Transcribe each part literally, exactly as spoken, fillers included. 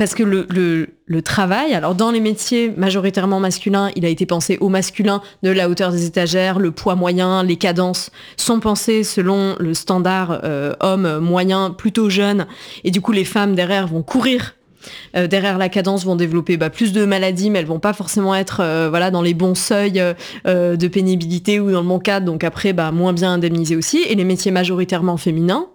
parce que le, le, le travail, alors dans les métiers majoritairement masculins, il a été pensé au masculin, de la hauteur des étagères, le poids moyen, les cadences sont pensées selon le standard euh, homme moyen plutôt jeune, et du coup les femmes derrière vont courir Euh, derrière la cadence, vont développer bah, plus de maladies, mais elles vont pas forcément être euh, voilà, dans les bons seuils euh, de pénibilité ou dans le bon cadre, donc après bah, moins bien indemnisées aussi. Et les métiers majoritairement féminins,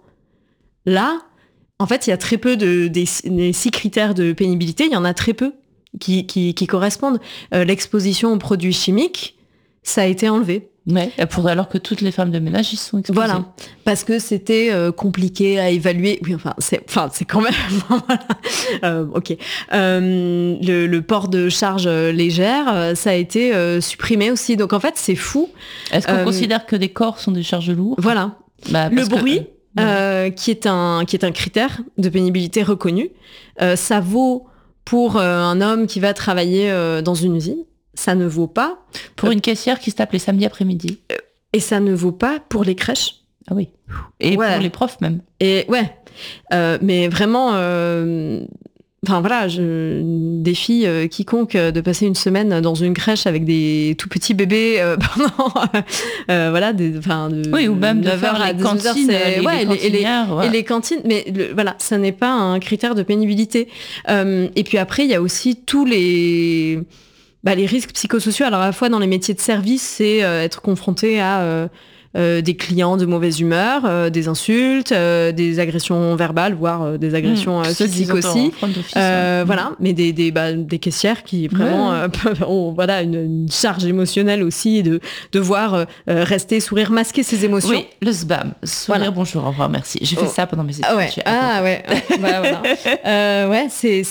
là, en fait, il y a très peu de des, des six critères de pénibilité, il y en a très peu qui, qui, qui correspondent. Euh, l'exposition aux produits chimiques, ça a été enlevé. Ouais, pour, alors que toutes les femmes de ménage y sont exposées. Voilà, parce que c'était euh, compliqué à évaluer. Oui, enfin, c'est, enfin, c'est quand même... voilà. euh, ok. Euh, le, le port de charge légère, euh, ça a été euh, supprimé aussi. Donc, en fait, c'est fou. Est-ce qu'on euh, considère que des corps sont des charges lourdes ? Voilà. Bah, le que, bruit, euh, euh, qui, est un, qui est un critère de pénibilité reconnu, euh, ça vaut pour euh, un homme qui va travailler euh, dans une usine. Ça ne vaut pas... Pour euh, une caissière qui se tape les samedis après-midi. Et ça ne vaut pas pour les crèches. Ah oui. Et ouais. Pour les profs même. Et ouais. Euh, mais vraiment... Euh, enfin voilà, je défie euh, quiconque de passer une semaine dans une crèche avec des tout petits bébés euh, pendant... euh, voilà, des... Enfin, de, oui, ou même de faire les cantines, heures, les, ouais, les et, les, ouais. et les cantines. Mais le, voilà, ça n'est pas un critère de pénibilité. Euh, et puis après, il y a aussi tous les... Bah, les risques psychosociaux, alors à la fois dans les métiers de service, c'est euh, être confronté à euh, euh, des clients de mauvaise humeur, euh, des insultes, euh, des agressions verbales, voire euh, des agressions mmh, euh, physiques aussi. Euh, ouais. Voilà, mais des, des, bah, des caissières qui vraiment ouais. euh, peuvent, ont voilà, une, une charge émotionnelle aussi, de devoir euh, rester, sourire, masquer ses émotions. Oui, le S B A M, sourire, voilà. Bonjour, au revoir, merci. J'ai fait oh. ça pendant mes études. Ah ouais, ah, ouais. bah, voilà. euh, ouais, c'est,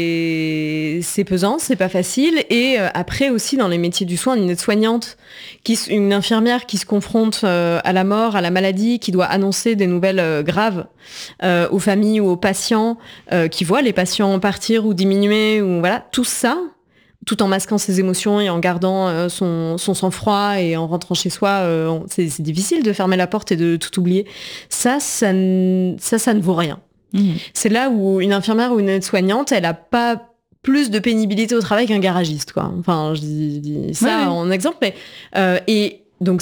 c'est, c'est pesant, c'est pas facile. Et euh, après aussi, dans les métiers du soin, une aide-soignante, qui, une infirmière qui se confronte euh, à la mort, à la maladie, qui doit annoncer des nouvelles euh, graves euh, aux familles ou aux patients, euh, qui voient les patients partir ou diminuer, ou voilà, tout ça, tout en masquant ses émotions et en gardant euh, son, son sang-froid et en rentrant chez soi, euh, on, c'est, c'est difficile de fermer la porte et de tout oublier. Ça, ça, ça, ça ne vaut rien. Mmh. C'est là où une infirmière ou une aide-soignante, elle a pas plus de pénibilité au travail qu'un garagiste, quoi. Enfin, je dis, je dis ça ouais, en ouais. exemple, mais euh, et donc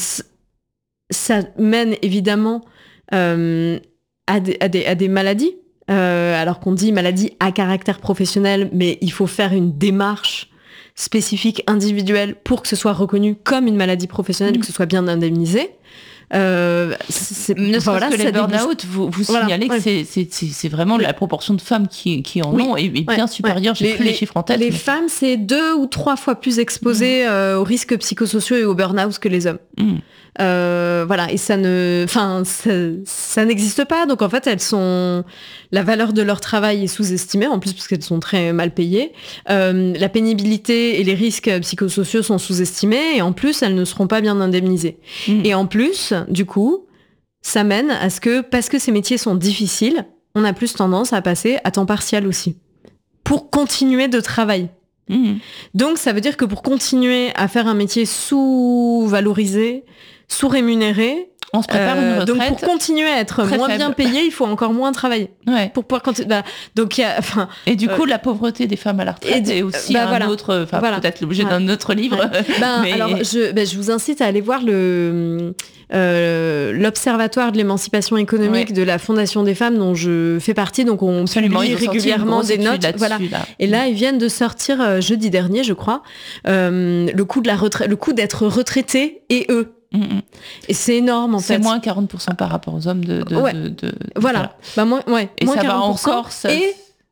ça mène évidemment euh, à, des, à, des, à des maladies, euh, alors qu'on dit maladie à caractère professionnel, mais il faut faire une démarche spécifique, individuelle, pour que ce soit reconnu comme une maladie professionnelle, mmh. que ce soit bien indemnisé. Euh, c'est, ne enfin, voilà, que les burn-out, vous, vous voilà, signalez ouais. que c'est, c'est, c'est, c'est vraiment oui. la proportion de femmes qui, qui en oui. ont est, est bien ouais. supérieure. J'ai les, pris les, les chiffres en tête. Les mais... femmes, c'est deux ou trois fois plus exposées mmh. euh, aux risques psychosociaux et au burn-out que les hommes. Mmh. Euh, voilà, et ça ne, enfin, ça, ça n'existe pas. Donc en fait, elles sont, la valeur de leur travail est sous-estimée, en plus parce qu'elles sont très mal payées. Euh, la pénibilité et les risques psychosociaux sont sous-estimés, et en plus, elles ne seront pas bien indemnisées. Mmh. Et en plus, du coup, ça mène à ce que, parce que ces métiers sont difficiles, on a plus tendance à passer à temps partiel aussi, pour continuer de travailler. Mmh. Donc ça veut dire que pour continuer à faire un métier sous-valorisé, sous-rémunéré, on se prépare euh, une retraite. Donc pour continuer à être moins faible. Bien payé, il faut encore moins travailler. Ouais. Pour pouvoir continuer. Bah, donc il y a, enfin. Et du coup, euh, la pauvreté des femmes à la retraite est aussi bah, un voilà. autre, enfin voilà. peut-être l'objet ouais. d'un autre livre. Ouais. Ben, mais... alors je, ben, je vous incite à aller voir le euh, l'Observatoire de l'émancipation économique ouais. de la Fondation des femmes dont je fais partie. Donc on Absolument, publie régulièrement des notes. Voilà. Là. Et là, ils viennent de sortir euh, jeudi dernier, je crois, euh, le coût de la retraite, le coût d'être retraité et eux. Mmh. Et c'est énorme en c'est fait. C'est moins quarante pour cent par rapport aux hommes de. de, ouais. de, de, de voilà. voilà. Bah, moins, ouais. Et moins ça va encore. Ça... Et,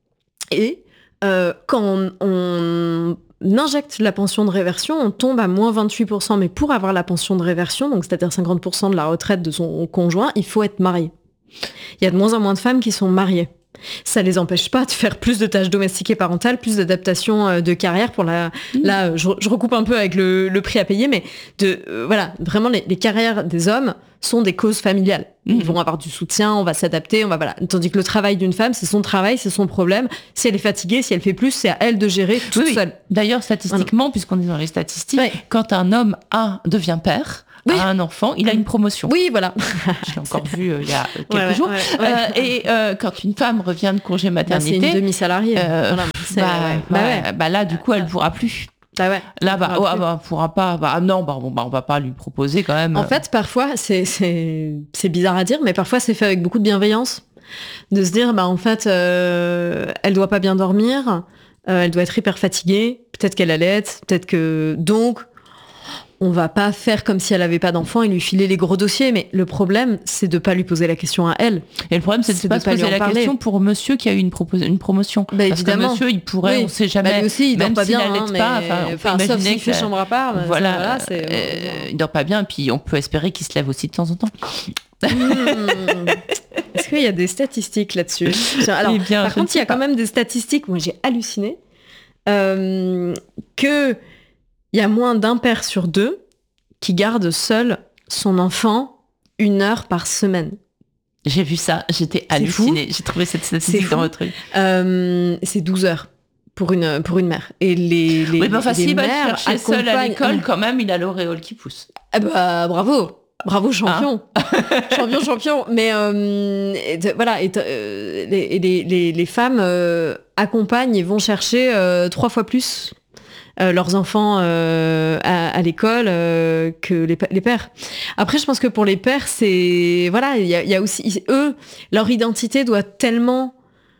et euh, quand on, on injecte la pension de réversion, on tombe à moins vingt-huit pour cent. Mais pour avoir la pension de réversion, donc c'est-à-dire cinquante pour cent de la retraite de son conjoint, il faut être marié. Il y a de moins en moins de femmes qui sont mariées. Ça les empêche pas de faire plus de tâches domestiques et parentales, plus d'adaptation de carrière pour la. Mmh. Là, je, je recoupe un peu avec le, le prix à payer, mais de euh, voilà, vraiment les, les carrières des hommes sont des causes familiales. Mmh. Ils vont avoir du soutien, on va s'adapter, on va voilà. Tandis que le travail d'une femme, c'est son travail, c'est son problème. Si elle est fatiguée, si elle fait plus, c'est à elle de gérer toute oui, seule. Oui. D'ailleurs, statistiquement, voilà. puisqu'on est dans les statistiques, ouais. quand un homme a devient père. oui. a un enfant, il a une promotion. Oui, voilà. Je l'ai encore vu euh, il y a quelques ouais, jours. Ouais, ouais. Euh, et euh, quand une femme revient de congé maternité... Bah, c'est une demi-salariée. Euh, voilà, bah, ouais. Bah, ouais. bah là, du coup, elle ne pourra plus. Bah ouais. Là, bah, oh, bah, on pourra pas. Bah, non, bah, bon, bah, on va pas lui proposer quand même. En fait, parfois, c'est, c'est, c'est bizarre à dire, mais parfois, c'est fait avec beaucoup de bienveillance. De se dire, bah, en fait, euh, elle doit pas bien dormir, euh, elle doit être hyper fatiguée, peut-être qu'elle allait être, peut-être que. Donc, on va pas faire comme si elle avait pas d'enfant et lui filer les gros dossiers, mais le problème, c'est de pas lui poser la question à elle. Et le problème, c'est de ne pas se poser la parler. question pour monsieur qui a eu une, propos- une promotion. Bah, Parce évidemment. que monsieur, il pourrait, oui. on sait jamais. Bah, lui aussi, il dort même pas s'il bien, n'allait hein, mais... pas. Enfin, enfin, sauf s'il fait chambre à part. Voilà, ça, voilà c'est... Euh, il dort pas bien, et puis on peut espérer qu'il se lève aussi de temps en temps. Mmh. Est-ce qu'il y a des statistiques là-dessus? Alors, bien, par contre, il y a quand même des statistiques, moi j'ai halluciné, euh, qu'il y a moins d'un père sur deux qui garde seul son enfant une heure par semaine. J'ai vu ça, j'étais hallucinée. J'ai trouvé cette statistique dans votre truc. Euh, c'est douze heures pour une, pour une mère. Et les, les, oui, bah, enfin, les si, mères bah, chercher seul à l'école, quand même, il a l'auréole qui pousse. Ah bah, bravo. Bravo, champion. Hein champion, champion. Mais euh, et de, voilà, et euh, les, les, les, les femmes euh, accompagnent et vont chercher euh, trois fois plus euh, leurs enfants euh, à, à l'école euh, que les, les pères. Après, je pense que pour les pères, c'est... Voilà, il y a, y a aussi... Eux, leur identité doit tellement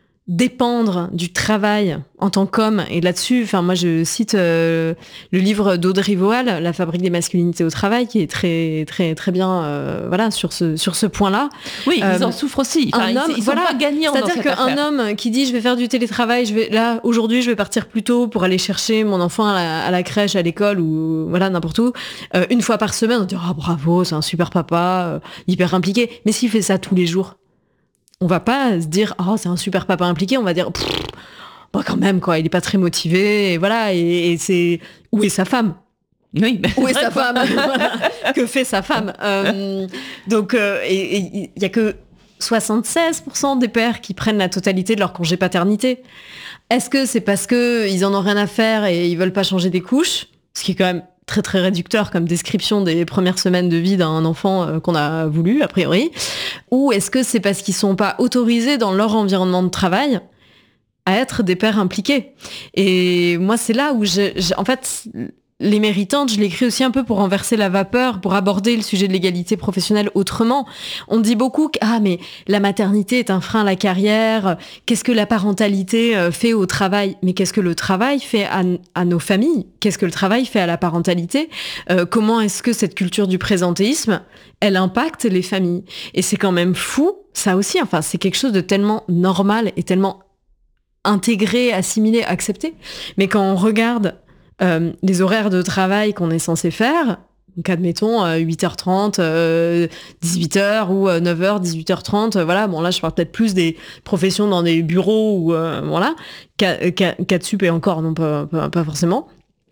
dépendre du travail en tant qu'homme. Et là-dessus, enfin moi je cite euh, le livre d'Audrey Voal, La fabrique des masculinités au travail, qui est très très très bien euh, voilà sur ce sur ce point-là. Oui, euh, ils en souffrent aussi. Enfin, un ils, homme, ils sont voilà, pas gagnants dans cette c'est-à-dire qu'un homme qui dit je vais faire du télétravail, je vais là aujourd'hui je vais partir plus tôt pour aller chercher mon enfant à la, à la crèche, à l'école ou voilà n'importe où euh, une fois par semaine, on dit ah oh, bravo, c'est un super papa, euh, hyper impliqué. Mais s'il fait ça tous les jours, on va pas se dire oh c'est un super papa impliqué, on va dire bah quand même quoi, il est pas très motivé et voilà et, et c'est où est sa femme? Oui, où est sa femme? Voilà. Que fait sa femme? euh, Donc euh, et il y a que soixante-seize pour cent des pères qui prennent la totalité de leur congé paternité. Est-ce que c'est parce que ils en ont rien à faire et ils veulent pas changer des couches, ce qui est quand même très très réducteur comme description des premières semaines de vie d'un enfant euh, qu'on a voulu, a priori, ou est-ce que c'est parce qu'ils sont pas autorisés dans leur environnement de travail à être des pères impliqués? Et moi, c'est là où, je, je, en fait, Les Méritantes, je l'écris aussi un peu pour renverser la vapeur, pour aborder le sujet de l'égalité professionnelle autrement. On dit beaucoup que ah mais la maternité est un frein à la carrière, qu'est-ce que la parentalité fait au travail? Mais qu'est-ce que le travail fait à, à nos familles? Qu'est-ce que le travail fait à la parentalité? euh, Comment est-ce que cette culture du présentéisme, elle impacte les familles? Et c'est quand même fou, ça aussi, enfin c'est quelque chose de tellement normal et tellement intégré, assimilé, accepté. Mais quand on regarde Euh, les horaires de travail qu'on est censé faire, donc admettons euh, huit heures trente, euh, dix-huit heures ou euh, neuf heures, dix-huit heures trente, euh, voilà, bon là je parle peut-être plus des professions dans des bureaux ou euh, voilà, quatre sup et encore, non pas, pas, pas forcément,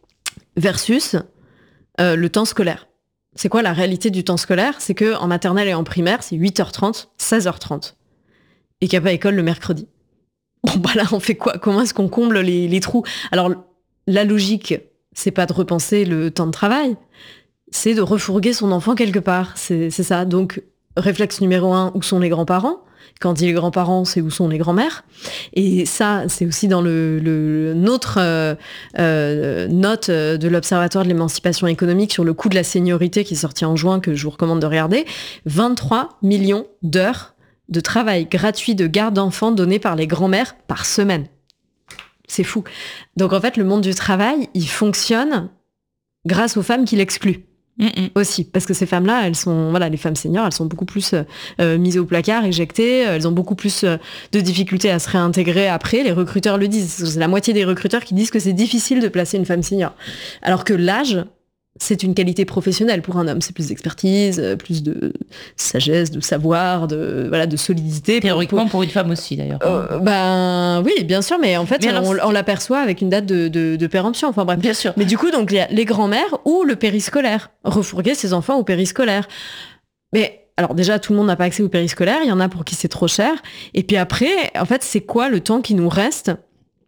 versus euh, le temps scolaire. C'est quoi la réalité du temps scolaire? C'est qu'en maternelle et en primaire, c'est huit heures trente, seize heures trente. Et qu'il n'y a pas école le mercredi. Bon bah là on fait quoi? Comment est-ce qu'on comble les, les trous? Alors la logique, c'est pas de repenser le temps de travail, c'est de refourguer son enfant quelque part. C'est, c'est ça. Donc, réflexe numéro un, où sont les grands-parents? Quand dit les grands-parents, c'est où sont les grands-mères? Et ça, c'est aussi dans le, le notre euh, euh, note de l'Observatoire de l'émancipation économique sur le coût de la seniorité qui est sorti en juin, que je vous recommande de regarder. vingt-trois millions d'heures de travail gratuit de garde d'enfants données par les grands-mères par semaine. C'est fou. Donc en fait, le monde du travail, il fonctionne grâce aux femmes qui l'excluent. Mm-mm. Aussi. Parce que ces femmes-là, elles sont, voilà, les femmes seniors, elles sont beaucoup plus euh, mises au placard, éjectées, elles ont beaucoup plus euh, de difficultés à se réintégrer après. Les recruteurs le disent. C'est la moitié des recruteurs qui disent que c'est difficile de placer une femme senior. Alors que l'âge, c'est une qualité professionnelle pour un homme. C'est plus d'expertise, plus de sagesse, de savoir, de, voilà, de solidité. Théoriquement, pour, pour une femme aussi, d'ailleurs. Euh, ben oui, bien sûr, mais en fait, mais on, alors, on l'aperçoit avec une date de, de, de péremption. Enfin bref. Bien sûr. Mais du coup, donc, il y a les grands-mères ou le périscolaire. Refourguer ses enfants au périscolaire. Mais alors déjà, tout le monde n'a pas accès au périscolaire. Il y en a pour qui c'est trop cher. Et puis après, en fait, c'est quoi le temps qui nous reste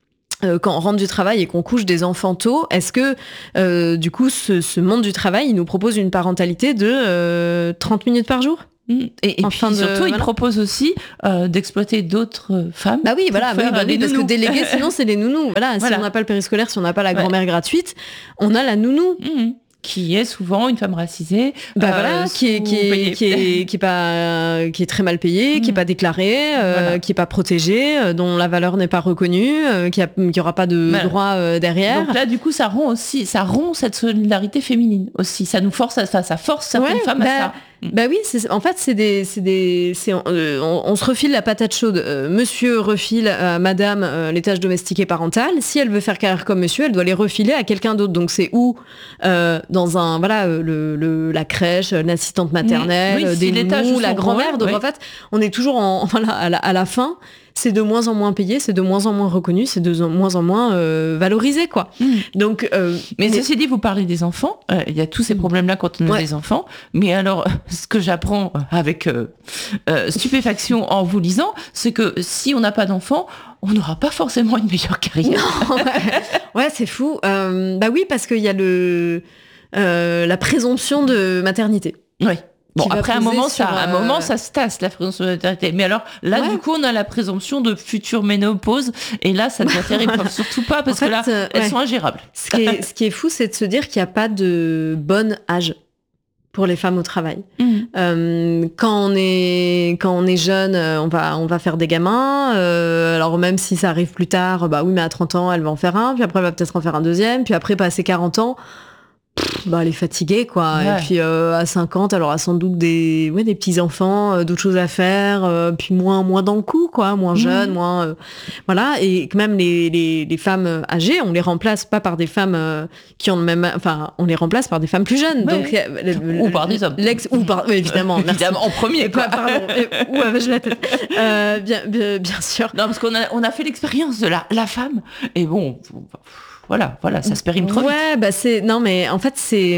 euh, quand on rentre du travail et qu'on couche des enfants tôt, est-ce que euh, du coup ce, ce monde du travail, il nous propose une parentalité de euh, trente minutes par jour ? Et, et puis de, surtout, voilà. il propose aussi euh, d'exploiter d'autres femmes. Bah oui, voilà, oui, bah oui, parce que déléguer, sinon c'est les nounous. Voilà, voilà. Si on n'a pas le périscolaire, si on n'a pas la grand-mère ouais. gratuite, on a la nounou. Mmh. Qui est souvent une femme racisée, bah euh, voilà, qui est qui est, qui est qui est pas qui est très mal payée, mmh. qui est pas déclarée, euh, voilà. qui est pas protégée, euh, dont la valeur n'est pas reconnue, euh, qui a qui aura pas de voilà. droit euh, derrière. Donc là, du coup, ça rend aussi, ça rompt cette solidarité féminine aussi. Ça nous force, à, ça, ça force certaines ouais, femmes bah, à ça. Bah oui, c'est, en fait, c'est des, c'est des, c'est, euh, on, on se refile la patate chaude. Euh, monsieur refile à madame euh, les tâches domestiques et parentales. Si elle veut faire carrière comme monsieur, elle doit les refiler à quelqu'un d'autre. Donc c'est où euh, dans un, voilà, le, le, la crèche, l'assistante maternelle, mmh. oui, des si nounous, la grand-mère. Donc oui. en fait, on est toujours en, voilà, à la, à la fin. C'est de moins en moins payé, c'est de moins en moins reconnu, c'est de moins en moins euh, valorisé, quoi. Mmh. Donc, euh, mais, mais ceci dit, vous parlez des enfants. Il euh, y a tous ces problèmes-là quand on a ouais. des enfants. Mais alors, ce que j'apprends avec euh, euh, stupéfaction en vous lisant, c'est que si on n'a pas d'enfants, on n'aura pas forcément une meilleure carrière. Non, ouais. ouais, c'est fou. Euh, bah oui, parce qu'il y a le euh, la présomption de maternité. Oui. Bon, après un moment, ça, euh... un moment, ça se tasse, la présomption de maternité. Mais alors, là, ouais. du coup, on a la présomption de future ménopause. Et là, ça devient terrible. Surtout pas, parce en fait, que là, euh, elles ouais. sont ingérables. Ce qui est, ce qui est fou, c'est de se dire qu'il n'y a pas de bon âge pour les femmes au travail. Mmh. Euh, quand on est, quand on est jeune, on va, on va faire des gamins. Euh, alors, même si ça arrive plus tard, bah oui, mais à trente ans, elle va en faire un. Puis après, elle va peut-être en faire un deuxième. Puis après, passer quarante ans, Pff, bah, elle est fatiguée, quoi. Ouais. Et puis, euh, à cinquante, elle aura sans doute des, ouais, des petits-enfants, euh, d'autres choses à faire, euh, puis moins, moins dans le coup, quoi, moins jeunes, mmh. moins, euh, voilà. Et même les, les, les femmes âgées, on les remplace pas par des femmes euh, qui ont le même, enfin, on les remplace par des femmes plus jeunes. Ouais. Donc, le, ou par des hommes. L'ex, ou par, oui, évidemment. évidemment, en premier, quoi. Pardon. Ou avec la tête. Euh, bien, bien, bien sûr. Non, parce qu'on a, on a fait l'expérience de la, la femme. Et bon, Voilà, voilà, ça se périme trop ouais, vite. Ouais, bah c'est non, mais en fait c'est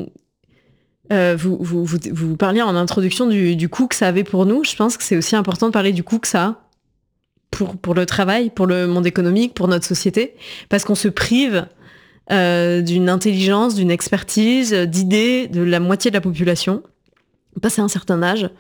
euh, vous, vous vous vous parliez en introduction du, du coût que ça avait pour nous. Je pense que c'est aussi important de parler du coût que ça a pour pour le travail, pour le monde économique, pour notre société, parce qu'on se prive euh, d'une intelligence, d'une expertise, d'idées de la moitié de la population. Passer un certain âge,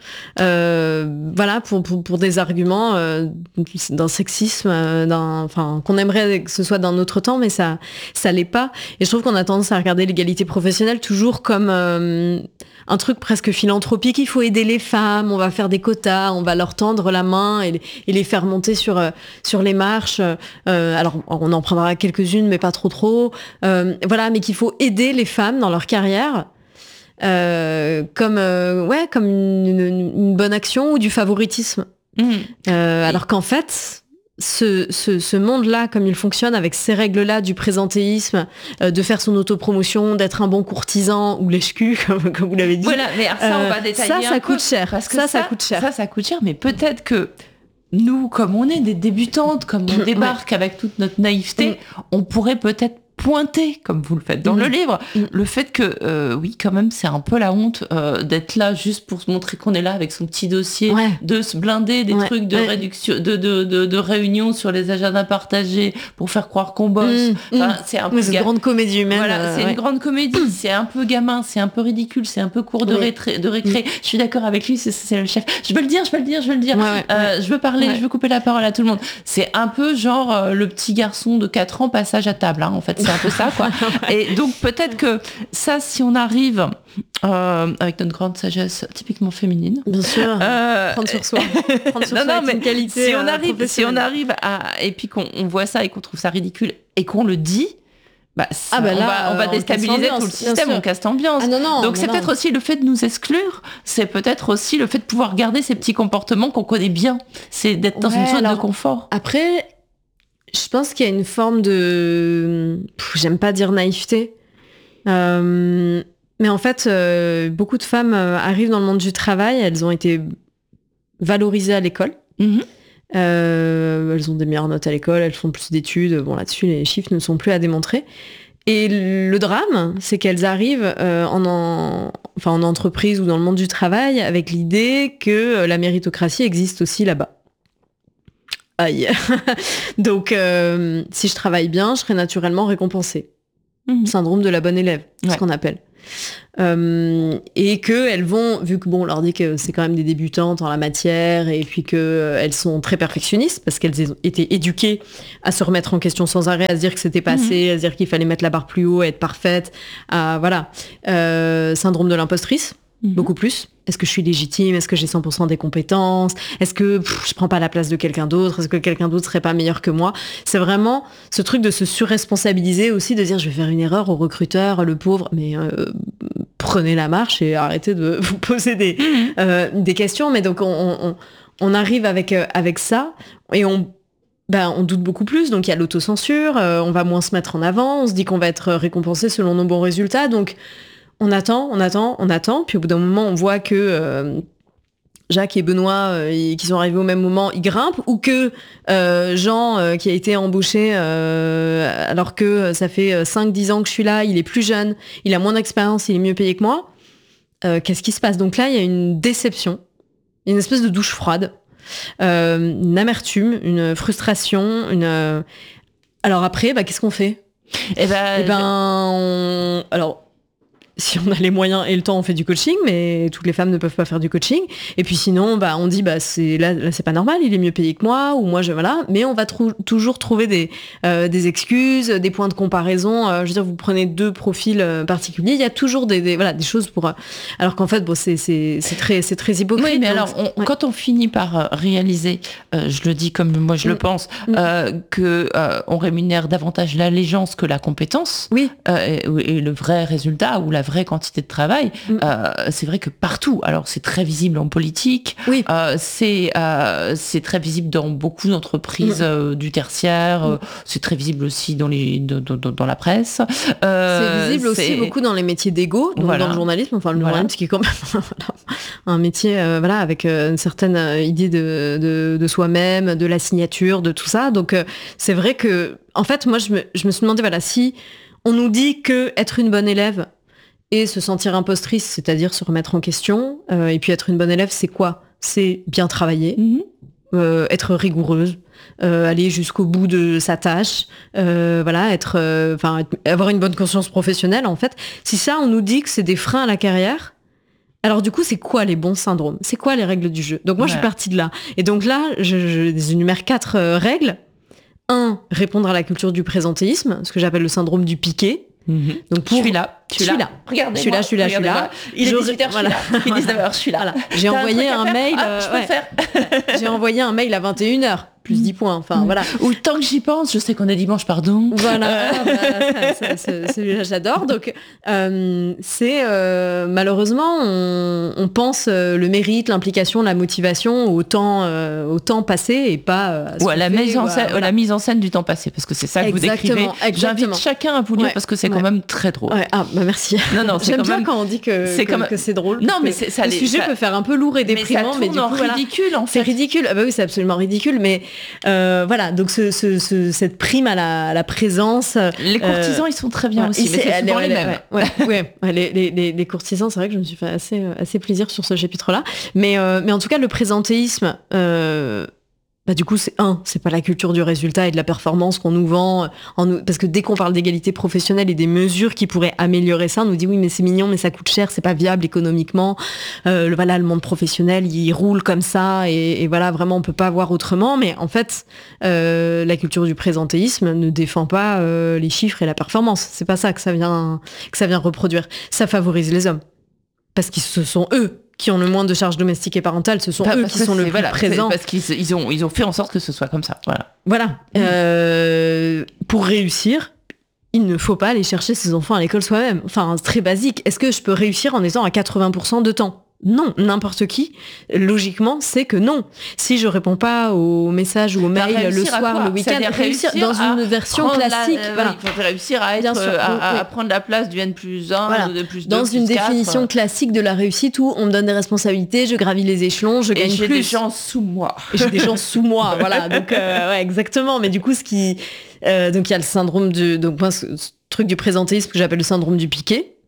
euh, voilà, pour, pour, pour des arguments euh, d'un sexisme, euh, d'un, enfin, qu'on aimerait que ce soit d'un autre temps, mais ça, ça l'est pas. Et je trouve qu'on a tendance à regarder l'égalité professionnelle toujours comme euh, un truc presque philanthropique. Il faut aider les femmes, on va faire des quotas, on va leur tendre la main et, et les faire monter sur euh, sur les marches. Euh, alors, on en prendra quelques-unes, mais pas trop trop. Euh, voilà, mais qu'il faut aider les femmes dans leur carrière. Euh, comme euh, ouais comme une, une, une bonne action ou du favoritisme mmh. euh, alors qu'en fait ce, ce, ce monde-là comme il fonctionne avec ces règles-là du présentéisme, euh, de faire son autopromotion, d'être un bon courtisan ou lèche-cul comme, comme vous l'avez dit, voilà, mais alors ça on va détailler ça ça un coûte peu, cher parce que ça, ça ça coûte cher ça ça coûte cher mais peut-être que nous comme on est des débutantes, comme on débarque ouais. avec toute notre naïveté, mmh. on pourrait peut-être pointer, comme vous le faites dans mmh. le livre, mmh. le fait que, euh, oui, quand même, c'est un peu la honte euh, d'être là juste pour se montrer qu'on est là avec son petit dossier, ouais. de se blinder des ouais. trucs de ouais. réduction, de, de, de, de réunion sur les agendas partagés pour faire croire qu'on bosse. Mmh. Enfin, c'est un peu... Oui, c'est ga... une grande comédie humaine. Voilà, euh, c'est ouais. une grande comédie, c'est un peu gamin, c'est un peu ridicule, c'est un peu cours de, oui. rétré, de récré. Mmh. Je suis d'accord avec lui, c'est, c'est le chef. Je veux le dire, je veux le dire, je veux le dire. Ouais, ouais, euh, ouais. Je veux parler, ouais. je veux couper la parole à tout le monde. C'est un peu genre euh, le petit garçon de quatre ans, passage à table, hein, en fait, c'est un peu ça, quoi. Et donc peut-être que ça, si on arrive euh, avec notre grande sagesse typiquement féminine, bien sûr, euh, prendre sur soi, prendre sur non, soi non, mais une qualité. Si on arrive, euh, si on arrive à et puis qu'on on voit ça et qu'on trouve ça ridicule et qu'on le dit, bah, ça, ah bah là, on va, on va déstabiliser tout le système, on casse l'ambiance. Ah non, non, donc c'est non. peut-être aussi le fait de nous exclure, c'est peut-être aussi le fait de pouvoir garder ces petits comportements qu'on connaît bien, c'est d'être dans ouais, une zone alors, de confort. Après. Je pense qu'il y a une forme de... Pff, j'aime pas dire naïveté. Euh, mais en fait, euh, beaucoup de femmes euh, arrivent dans le monde du travail, elles ont été valorisées à l'école. Mm-hmm. Euh, elles ont des meilleures notes à l'école, elles font plus d'études. Bon, là-dessus, les chiffres ne sont plus à démontrer. Et le drame, c'est qu'elles arrivent euh, en, en, enfin, en entreprise ou dans le monde du travail avec l'idée que la méritocratie existe aussi là-bas. aïe. Donc, euh, si je travaille bien, je serai naturellement récompensée. Mmh. Syndrome de la bonne élève, c'est ouais. ce qu'on appelle. Euh, et qu'elles vont, vu que bon, on leur dit que c'est quand même des débutantes en la matière, et puis qu'elles euh, sont très perfectionnistes, parce qu'elles ont été éduquées à se remettre en question sans arrêt, à se dire que c'était pas mmh. assez, à se dire qu'il fallait mettre la barre plus haut, à être parfaite, à, voilà. Euh, syndrome de l'impostrice. Mmh. Beaucoup plus. Est-ce que je suis légitime? Est-ce que j'ai cent pour cent des compétences? Est-ce que pff, je prends pas la place de quelqu'un d'autre? Est-ce que quelqu'un d'autre serait pas meilleur que moi? C'est vraiment ce truc de se surresponsabiliser aussi, de dire je vais faire une erreur au recruteur, le pauvre, mais euh, prenez la marche et arrêtez de vous poser des, mmh. euh, des questions. Mais donc on, on, on arrive avec, euh, avec ça et on Ben, on doute beaucoup plus, donc il y a l'autocensure, euh, on va moins se mettre en avant, on se dit qu'on va être récompensé selon nos bons résultats, donc on attend, on attend, on attend, puis au bout d'un moment, on voit que euh, Jacques et Benoît, euh, ils, qui sont arrivés au même moment, ils grimpent, ou que euh, Jean, euh, qui a été embauché euh, alors que ça fait cinq dix ans que je suis là, il est plus jeune, il a moins d'expérience, il est mieux payé que moi. Euh, qu'est-ce qui se passe? Donc là, il y a une déception, une espèce de douche froide, euh, une amertume, une frustration, une... Euh... Alors après, bah, qu'est-ce qu'on fait? Eh ben, eh ben on... alors... Si on a les moyens et le temps, on fait du coaching, mais toutes les femmes ne peuvent pas faire du coaching. Et puis sinon, bah, on dit, bah, c'est, là, là, c'est pas normal, il est mieux payé que moi, ou moi, je, voilà. Mais on va trou- toujours trouver des, euh, des excuses, des points de comparaison. Euh, je veux dire, vous prenez deux profils euh, particuliers, il y a toujours des, des, voilà, des choses pour, euh, alors qu'en fait, bon, c'est, c'est, c'est très, c'est très hypocrite. Oui, mais donc, alors, on, ouais. quand on finit par réaliser, euh, je le dis comme moi je mmh. le pense, mmh. euh, que, euh, on rémunère davantage l'allégeance que la compétence. Oui. Euh, et, et le vrai résultat, ou la vraie quantité de travail, mmh. euh, c'est vrai que partout, alors c'est très visible en politique, oui. euh, c'est, euh, c'est très visible dans beaucoup d'entreprises mmh. euh, du tertiaire, mmh. euh, c'est très visible aussi dans, les, dans, dans, dans la presse. Euh, c'est visible c'est... aussi beaucoup dans les métiers d'égo, donc voilà. dans le journalisme, enfin le voilà. journalisme qui est quand même un métier euh, voilà, avec euh, une certaine idée de, de, de soi-même, de la signature, de tout ça. Donc euh, c'est vrai que, en fait, moi je me, je me suis demandé, voilà, si on nous dit que être une bonne élève, et se sentir impostrice, c'est-à-dire se remettre en question. Euh, et puis être une bonne élève, c'est quoi? C'est bien travailler, mmh. euh, être rigoureuse, euh, aller jusqu'au bout de sa tâche, euh, voilà, être, enfin, euh, avoir une bonne conscience professionnelle, en fait. Si ça, on nous dit que c'est des freins à la carrière, alors du coup, c'est quoi les bons syndromes? C'est quoi les règles du jeu? Donc moi, ouais. je suis partie de là. Et donc là, je, je énumère quatre euh, règles. Un, répondre à la culture du présentéisme, ce que j'appelle le syndrome du piqué. Mmh. Donc pour... Je suis là, je suis là. là. Regardez, je suis là, je suis là, je suis là. Il est dix-huit heures, voilà. je suis là. Il est dix-neuf heures, je suis là. Voilà. J'ai envoyé un, un mail. Ah, euh, je peux ouais. faire. J'ai envoyé un mail à vingt et une heures. Plus dix points, enfin mmh. voilà. Ou tant que j'y pense, je sais qu'on est dimanche, pardon. Voilà, voilà ça, ça, ça, celui-là j'adore. Donc euh, c'est euh, malheureusement on, on pense euh, le mérite, l'implication, la motivation au temps, euh, au temps passé et pas euh, à ou à la mise en scène, voilà. la mise en scène du temps passé, parce que c'est ça que exactement, vous décrivez. Exactement. J'invite chacun à vous lire ouais. parce que c'est ouais. quand même très drôle. Ouais. Ah bah merci. Non non, c'est j'aime quand bien même... quand on dit que c'est, que, comme... que c'est drôle. Non mais c'est, ça le les... sujet ça... peut faire un peu lourd et déprimant, mais, mais du coup ridicule voilà. en fait. C'est ridicule. Ah bah oui, c'est absolument ridicule, mais euh, voilà. Donc ce, ce, ce, cette prime à la, à la présence. Les courtisans, euh, ils sont très bien ouais, aussi, mais c'est souvent les, les mêmes. Ouais, ouais, ouais, les, les, les, les courtisans, c'est vrai que je me suis fait assez, assez plaisir sur ce chapitre-là. Mais, euh, mais en tout cas, le présentéisme, euh, bah, du coup, c'est un, c'est pas la culture du résultat et de la performance qu'on nous vend, en nous, parce que dès qu'on parle d'égalité professionnelle et des mesures qui pourraient améliorer ça, on nous dit oui, mais c'est mignon, mais ça coûte cher, c'est pas viable économiquement. Euh, le, voilà, le monde professionnel, il roule comme ça, et, et voilà, vraiment, on peut pas voir autrement. Mais en fait, euh, la culture du présentéisme ne défend pas euh, les chiffres et la performance. C'est pas ça que ça vient, que ça vient reproduire. Ça favorise les hommes, parce que ce sont eux qui ont le moins de charges domestiques et parentales, ce sont pas, eux qui sont le plus voilà, présents. Parce qu'ils ils ont, ils ont fait en sorte que ce soit comme ça. Voilà. Voilà. Mmh. Euh, pour réussir, il ne faut pas aller chercher ses enfants à l'école soi-même. Enfin, c'est très basique. Est-ce que je peux réussir en étant à quatre-vingts pour cent de temps ? Non, n'importe qui, logiquement, c'est que non. Si je réponds pas aux messages ou aux mails le soir, le week-end, réussir, réussir dans une version classique. La, voilà. Il faut réussir à, être, sûr, à, à, oui. à prendre la place du N plus un, voilà. de plus deux, dans plus une quatre. définition classique de la réussite où on me donne des responsabilités, je gravis les échelons, je gagne Et j'ai plus. des gens sous moi. Et j'ai des gens sous moi, voilà. Donc, euh, ouais, exactement. Mais du coup, ce qui, euh, donc il y a le syndrome du, donc moi, ce, ce truc du présentéisme que j'appelle le syndrome du piqué.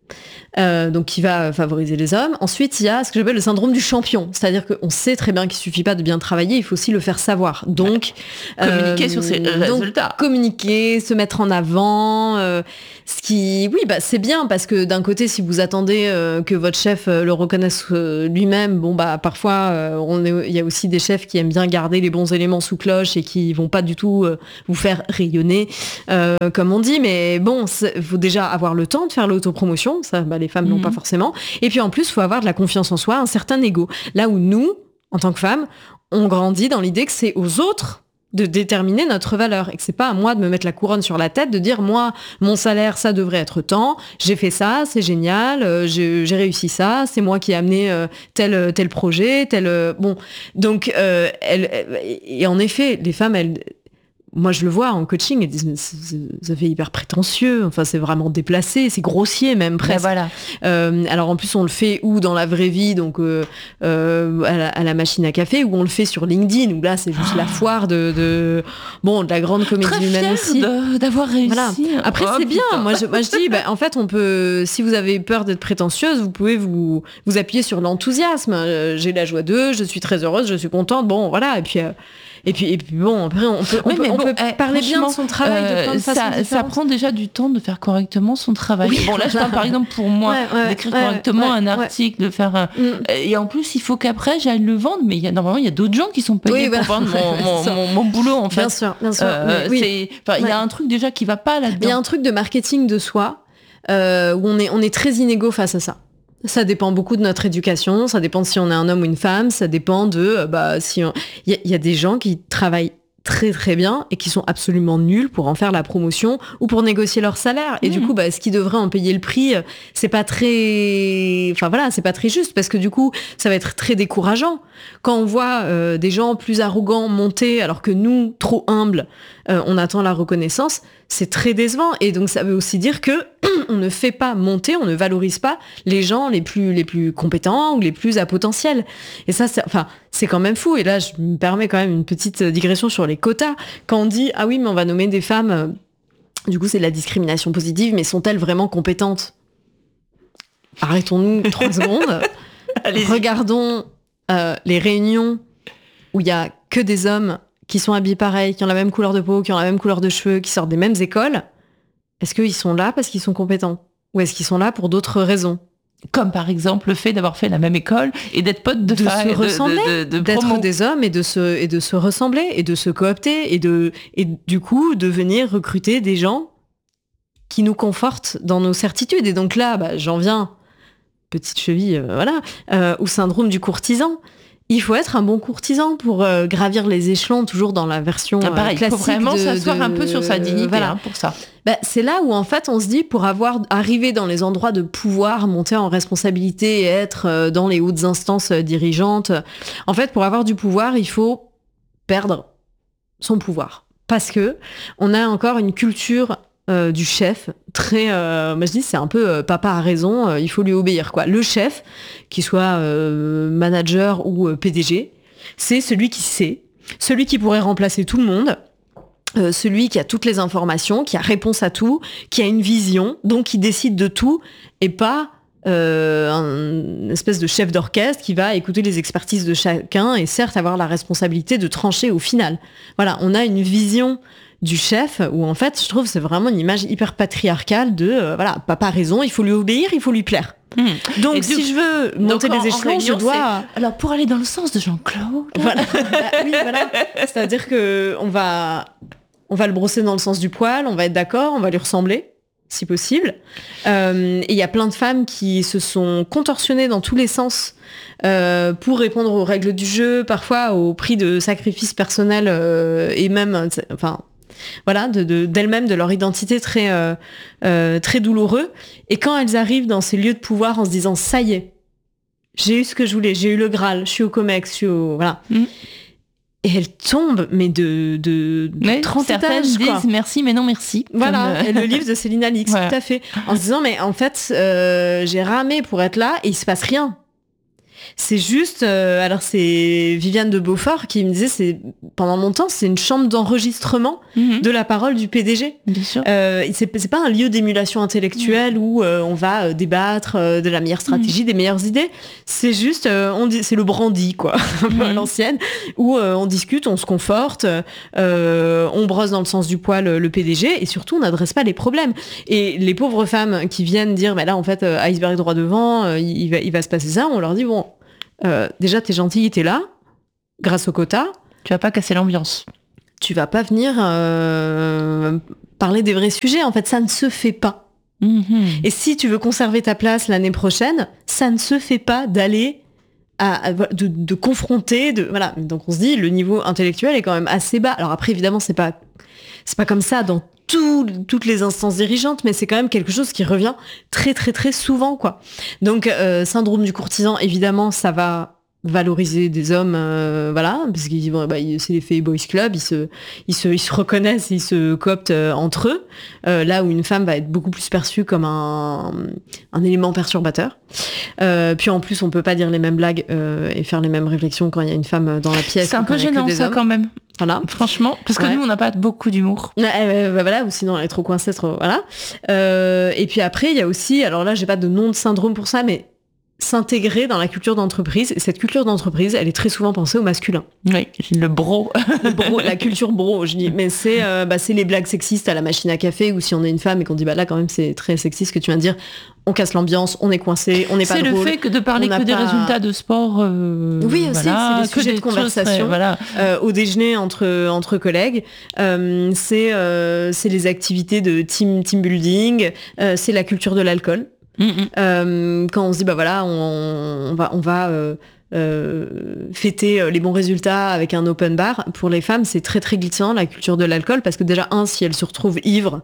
euh, donc qui va favoriser les hommes. Ensuite, il y a ce que j'appelle le syndrome du champion, c'est-à-dire qu'on sait très bien qu'il suffit pas de bien travailler, il faut aussi le faire savoir. Donc ouais. communiquer euh, sur ses résultats, donc, communiquer, se mettre en avant, euh, ce qui, oui, bah c'est bien parce que d'un côté, si vous attendez euh, que votre chef euh, le reconnaisse euh, lui-même, bon bah parfois euh, on est, il y a aussi des chefs qui aiment bien garder les bons éléments sous cloche et qui vont pas du tout euh, vous faire rayonner, euh, comme on dit. Mais bon, il faut déjà avoir le temps de faire l'autopromotion, ça, bah, les femmes mmh. n'ont pas forcément. Et puis en plus, il faut avoir de la confiance en soi, un certain ego. Là où nous, en tant que femmes, on grandit dans l'idée que c'est aux autres de déterminer notre valeur et que c'est pas à moi de me mettre la couronne sur la tête, de dire moi, mon salaire, ça devrait être tant, j'ai fait ça, c'est génial, euh, j'ai, j'ai réussi ça, c'est moi qui ai amené euh, tel, tel projet, tel... Euh, bon, donc, euh, elle, elle, et en effet, les femmes, elles... Moi, je le vois en coaching, elles disent, mais ça fait hyper prétentieux, enfin, c'est vraiment déplacé, c'est grossier même, presque. Ben voilà. Euh, alors, en plus, on le fait ou dans la vraie vie, donc euh, euh, à, la, à la machine à café, ou on le fait sur LinkedIn, où là, c'est juste oh. la foire de, de, bon, de la grande comédie Très humaine aussi. De, d'avoir réussi. Voilà. Après, oh, c'est bien. putain. Moi je, moi, je dis, bah, en fait, on peut, si vous avez peur d'être prétentieuse, vous pouvez vous, vous appuyer sur l'enthousiasme. Euh, j'ai la joie d'eux, je suis très heureuse, je suis contente, bon, voilà, et puis... Euh, Et puis, et puis bon, après, on peut, on oui, peut, on bon, peut eh, parler bien de son travail euh, de plein de façons ça, ça prend déjà du temps de faire correctement son travail. Oui, bon, là, je parle par exemple pour moi, ouais, ouais, d'écrire ouais, correctement ouais, un article, ouais. de faire un... Mm. Et en plus, il faut qu'après, j'aille le vendre, mais il y a, normalement, il y a d'autres gens qui sont payés oui, pour voilà. vendre mon, mon, mon, mon boulot, en fait. Bien sûr, bien sûr. Euh, oui. c'est, enfin, il ouais. y a un truc déjà qui va pas là-dedans. Il y a un truc de marketing de soi euh, où on est, on est très inégaux face à ça. Ça dépend beaucoup de notre éducation, ça dépend si on est un homme ou une femme, ça dépend de... Bah, si on... il, y a, il y a des gens qui travaillent très très bien et qui sont absolument nuls pour en faire la promotion ou pour négocier leur salaire. Et mmh. du coup, bah, ce qui devrait en payer le prix, c'est pas très... Enfin voilà, c'est pas très juste parce que du coup, ça va être très décourageant. Quand on voit euh, des gens plus arrogants monter alors que nous, trop humbles, euh, on attend la reconnaissance, c'est très décevant. Et donc, ça veut aussi dire que on ne fait pas monter, on ne valorise pas les gens les plus, les plus compétents ou les plus à potentiel. Et ça, c'est, enfin, c'est quand même fou. Et là, je me permets quand même une petite digression sur les quotas. Quand on dit, ah oui, mais on va nommer des femmes, euh, du coup, c'est de la discrimination positive, mais sont-elles vraiment compétentes ? Arrêtons-nous trois secondes. Allez-y. Regardons euh, les réunions où il y a que des hommes qui sont habillés pareil, qui ont la même couleur de peau, qui ont la même couleur de cheveux, qui sortent des mêmes écoles. Est-ce qu'ils sont là parce qu'ils sont compétents ? Ou est-ce qu'ils sont là pour d'autres raisons ? Comme par exemple le fait d'avoir fait la même école et d'être potes de, de fa- se de, ressembler, de, de, de d'être promo. des hommes et de se et de se ressembler et de se coopter et de et du coup de venir recruter des gens qui nous confortent dans nos certitudes. Et donc là, bah, j'en viens, petite cheville, euh, voilà, euh, au syndrome du courtisan. Il faut être un bon courtisan pour euh, gravir les échelons, toujours dans la version ah, pareil, euh, classique. Il faut vraiment de, s'asseoir de, un peu sur sa dignité voilà. hein, pour ça. Bah, c'est là où en fait on se dit, pour avoir arrivé dans les endroits de pouvoir, monter en responsabilité et être euh, dans les hautes instances euh, dirigeantes, en fait pour avoir du pouvoir, il faut perdre son pouvoir. Parce que on a encore une culture Euh, du chef, très, euh, moi je dis c'est un peu euh, papa a raison, euh, il faut lui obéir quoi. Le chef, qu'il soit euh, manager ou euh, P D G, c'est celui qui sait, celui qui pourrait remplacer tout le monde, euh, celui qui a toutes les informations, qui a réponse à tout, qui a une vision, donc qui décide de tout, et pas euh, un, une espèce de chef d'orchestre qui va écouter les expertises de chacun et certes avoir la responsabilité de trancher au final. Voilà, on a une vision du chef, où en fait, je trouve c'est vraiment une image hyper patriarcale de, euh, voilà, papa a raison, il faut lui obéir, il faut lui plaire. Mmh. Donc, et si du, je veux monter les échelons, réunion, je dois... Alors, pour aller dans le sens de Jean-Claude... Voilà. Bah, oui, voilà. C'est-à-dire que on va, on va le brosser dans le sens du poil, on va être d'accord, on va lui ressembler, si possible. Euh, et il y a plein de femmes qui se sont contorsionnées dans tous les sens euh, pour répondre aux règles du jeu, parfois au prix de sacrifices personnels euh, et même... Enfin, voilà, de, de, d'elles-mêmes, de leur identité très, euh, euh, très douloureux. Et quand elles arrivent dans ces lieux de pouvoir en se disant « ça y est, j'ai eu ce que je voulais, j'ai eu le Graal, je suis au Comex, je suis au... » Voilà. Mmh. Et elles tombent, mais de, de, de mais trente certaines étages, disent quoi. merci, mais non merci. Voilà, Comme... et le livre de Céline Alix, voilà. Tout à fait. En se disant « mais en fait, euh, j'ai ramé pour être là et il se passe rien. » C'est juste, euh, alors c'est Viviane de Beaufort qui me disait, c'est pendant longtemps, c'est une chambre d'enregistrement mmh. de la parole du P D G. Bien sûr. Euh, c'est, c'est pas un lieu d'émulation intellectuelle mmh. où euh, on va euh, débattre euh, de la meilleure stratégie, mmh. des meilleures idées. C'est juste, euh, on dit, c'est le brandy, quoi, un peu à l'ancienne, où euh, on discute, on se conforte, euh, on brosse dans le sens du poil le, le P D G, et surtout, on n'adresse pas les problèmes. Et les pauvres femmes qui viennent dire, mais là, en fait, euh, iceberg droit devant, euh, il, va, il va se passer ça, on leur dit, bon, euh, déjà, t'es gentille, t'es là, grâce au quota. Tu vas pas casser l'ambiance. Tu vas pas venir euh, parler des vrais sujets. En fait, ça ne se fait pas. Mmh. Et si tu veux conserver ta place l'année prochaine, ça ne se fait pas d'aller à, à, de, de confronter, de voilà. Donc on se dit, le niveau intellectuel est quand même assez bas. Alors après, évidemment, c'est pas c'est pas comme ça dans tout, toutes les instances dirigeantes, mais c'est quand même quelque chose qui revient très très très souvent, quoi. Donc euh, syndrome du courtisan, évidemment, ça va valoriser des hommes, euh, voilà, parce qu'ils bon, bah, c'est l'effet boys club, ils se, ils se, ils se reconnaissent, ils se cooptent euh, entre eux, euh, là où une femme va être beaucoup plus perçue comme un, un élément perturbateur. Euh, puis en plus, on peut pas dire les mêmes blagues euh, et faire les mêmes réflexions quand il y a une femme dans la pièce. C'est un peu gênant ça hommes. Quand même. Voilà. Franchement, parce que ouais. nous on n'a pas beaucoup d'humour. Ouais, euh, bah voilà, ou sinon elle est trop coincée, trop voilà. Euh, et puis après, il y a aussi, alors là, j'ai pas de nom de syndrome pour ça, mais s'intégrer dans la culture d'entreprise. Et cette culture d'entreprise, elle est très souvent pensée au masculin. Oui, le bro. Le bro, la culture bro, je dis. Mais c'est, euh, bah, c'est les blagues sexistes à la machine à café, ou si on est une femme et qu'on dit, bah là, quand même, c'est très sexiste ce que tu viens de dire. On casse l'ambiance, on est coincé, on n'est pas drôle. C'est le fait que de parler que pas... des résultats de sport. Euh, oui, aussi, voilà, c'est des sujets de conversation. Très, voilà. euh, au déjeuner entre, entre collègues. Euh, c'est, euh, c'est les activités de team, team building. Euh, c'est la culture de l'alcool. Mmh. Euh, quand on se dit bah voilà on, on va on va euh, euh, fêter les bons résultats avec un open bar, pour les femmes c'est très très glissant la culture de l'alcool, parce que déjà un, si elles se retrouvent ivres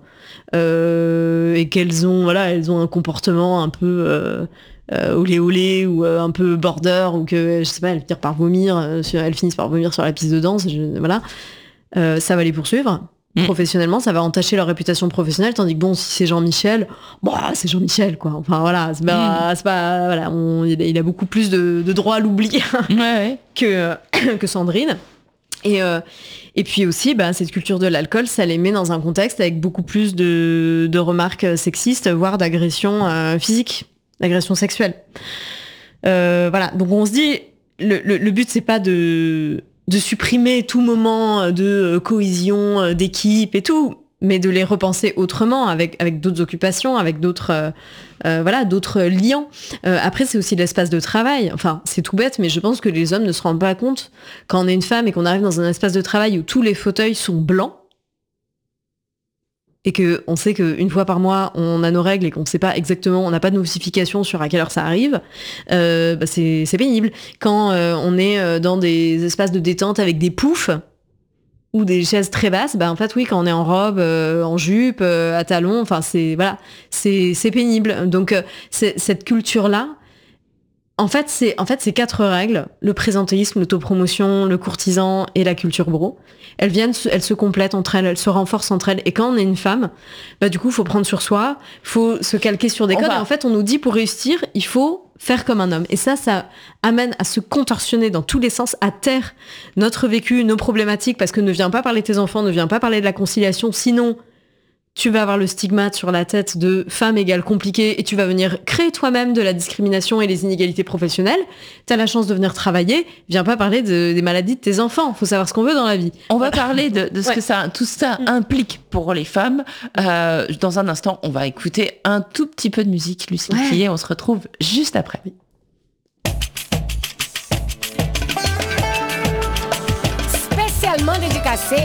euh, et qu'elles ont voilà elles ont un comportement un peu euh, euh, olé olé ou euh, un peu border, ou que je sais pas elles finissent par vomir euh, sur, elles finissent par vomir sur la piste de danse, je, voilà euh, ça va les poursuivre. Professionnellement, ça va entacher leur réputation professionnelle, tandis que bon, si c'est Jean-Michel, bah, c'est Jean-Michel, quoi. Enfin, voilà, c'est pas, c'est pas voilà, on, il a beaucoup plus de, de droit à l'oubli ouais, ouais. que, que Sandrine. Et, euh, et puis aussi, bah, cette culture de l'alcool, ça les met dans un contexte avec beaucoup plus de, de remarques sexistes, voire d'agressions euh, physiques, d'agressions sexuelles. Euh, voilà, donc on se dit, le, le, le but, c'est pas de... de supprimer tout moment de cohésion, d'équipe et tout, mais de les repenser autrement, avec, avec d'autres occupations, avec d'autres, euh, euh, voilà, d'autres liens. Euh, après, c'est aussi l'espace de travail. Enfin, c'est tout bête, mais je pense que les hommes ne se rendent pas compte, quand on est une femme et qu'on arrive dans un espace de travail où tous les fauteuils sont blancs, et qu'on sait qu'une fois par mois, on a nos règles et qu'on ne sait pas exactement, on n'a pas de notification sur à quelle heure ça arrive, euh, bah c'est, c'est pénible. Quand euh, on est dans des espaces de détente avec des poufs ou des chaises très basses, bah en fait oui, quand on est en robe, euh, en jupe, euh, à talons, enfin c'est voilà, c'est, c'est pénible. Donc euh, c'est, cette culture-là, en fait, c'est en fait ces quatre règles, le présentéisme, l'autopromotion, le courtisan et la culture bro, elles viennent, elles se complètent entre elles, elles se renforcent entre elles. Et quand on est une femme, bah du coup, faut prendre sur soi, faut se calquer sur des on codes. Va. Et en fait, on nous dit pour réussir, il faut faire comme un homme. Et ça, ça amène à se contorsionner dans tous les sens, à taire notre vécu, nos problématiques, parce que ne viens pas parler de tes enfants, ne viens pas parler de la conciliation, sinon tu vas avoir le stigmate sur la tête de femme égale compliquée et tu vas venir créer toi-même de la discrimination et les inégalités professionnelles. T'as la chance de venir travailler, viens pas parler de, des maladies de tes enfants. Faut savoir ce qu'on veut dans la vie. On va parler de, de ce ouais. que ça, tout ça implique pour les femmes. Euh, dans un instant, on va écouter un tout petit peu de musique. Lucie ouais. Quillet, on se retrouve juste après. Spécialement dédicacé